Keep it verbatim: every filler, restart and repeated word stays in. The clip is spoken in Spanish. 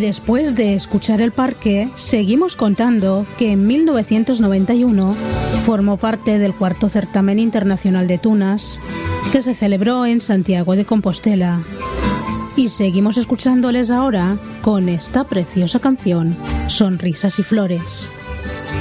después de escuchar el parque, seguimos contando que en mil novecientos noventa y uno formó parte del cuarto certamen internacional de tunas que se celebró en Santiago de Compostela. Y seguimos escuchándoles ahora con esta preciosa canción, Sonrisas y Flores.